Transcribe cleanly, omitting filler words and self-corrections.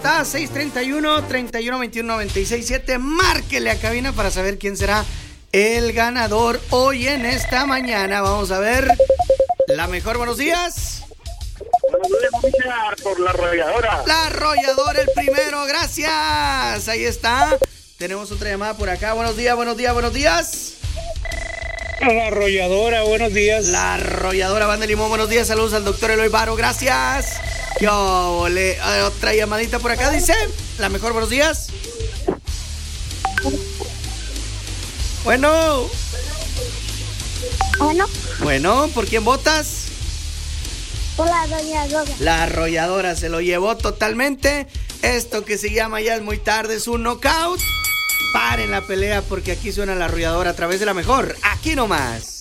está, 631-3121-967. Márquele a cabina para saber quién será el ganador hoy en esta mañana. Vamos a ver. La mejor, buenos días. Buenos días, por la arrolladora. La arrolladora, el primero, gracias. Ahí está. Tenemos otra llamada por acá. Buenos días, buenos días, buenos días. La arrolladora, buenos días. La arrolladora, Banda Limón, buenos días. Saludos al doctor Eloy Varo, gracias. ¿Qué ole? Otra llamadita por acá, dice. La mejor, buenos días. Bueno. Bueno, ¿por quién votas? Por la arrolladora. La arrolladora se lo llevó totalmente. Esto que se llama Ya es muy tarde es un knockout. Paren la pelea porque aquí suena la arrolladora a través de la mejor. Aquí nomás.